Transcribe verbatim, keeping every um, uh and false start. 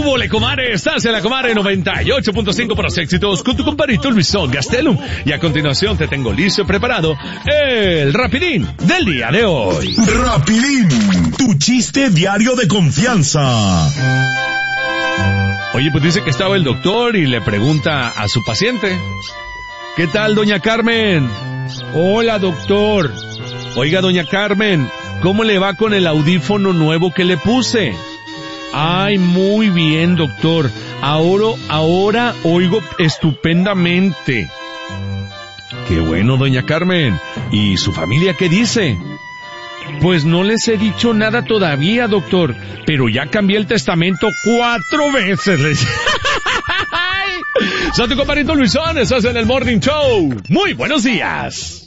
¡Húbole, comadre! Estás en la comadre noventa y ocho punto cinco para los éxitos con tu compadrito Luisón Gastelum. Y a continuación te tengo listo y preparado el rapidín del día de hoy. Rapidín, tu chiste diario de confianza. Oye, pues dice que estaba el doctor y le pregunta a su paciente: ¿qué tal, doña Carmen? Hola, doctor. Oiga, doña Carmen, ¿cómo le va con el audífono nuevo que le puse? Ay, muy bien, doctor. Ahora, ahora oigo estupendamente. Qué bueno, doña Carmen. ¿Y su familia qué dice? Pues no les he dicho nada todavía, doctor, pero ya cambié el testamento cuatro veces. Soy tu compadrito Luisón, estás en el Morning Show. Muy buenos días.